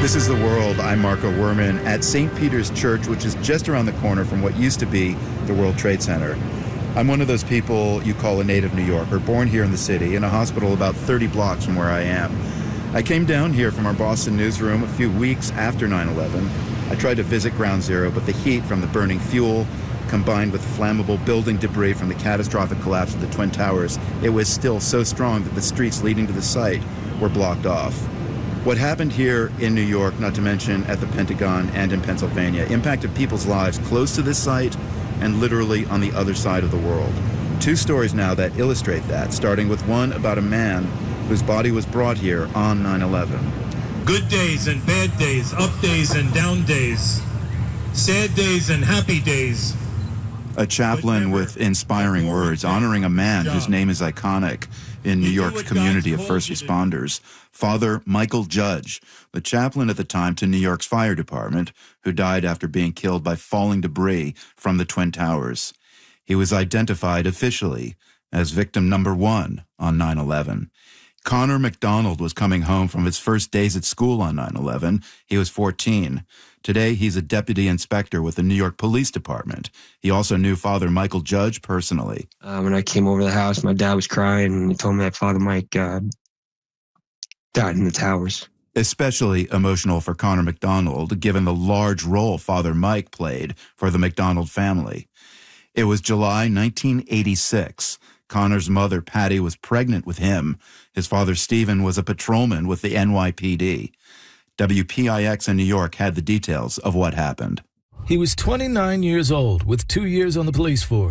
This is The World. I'm Marco Werman at St. Peter's Church, which is just around the corner from what used to be the World Trade Center. I'm one of those people you call a native New Yorker, born here in the city, in a hospital about 30 blocks from where I am. I came down here from our Boston newsroom a few weeks after 9/11. I tried to visit Ground Zero, but the heat from the burning fuel, combined with flammable building debris from the catastrophic collapse of the Twin Towers, it was still so strong that the streets leading to the site were blocked off. What happened here in New York, not to mention at the Pentagon and in Pennsylvania, impacted people's lives close to this site and literally on the other side of the world. Two stories now that illustrate that, starting with one about a man whose body was brought here on 9/11. Good days and bad days, up days and down days, sad days and happy days. A chaplain with inspiring words honoring a man whose name is iconic in New York's community of first responders, Father Michael Judge, the chaplain at the time to New York's fire department, who died after being killed by falling debris from the Twin Towers. He was identified officially as victim number 1 on 9/11. Connor McDonald was coming home from his first days at school on 9/11. He was 14. Today, he's a deputy inspector with the New York Police Department. He also knew Father Michael Judge personally. When I came over to the house, my dad was crying, and he told me that Father Mike died in the towers. Especially emotional for Connor McDonald, given the large role Father Mike played for the McDonald family. It was July 1986. Connor's mother, Patty, was pregnant with him. His father, Stephen, was a patrolman with the NYPD. WPIX in New York had the details of what happened. He was 29 years old with 2 years on the police force.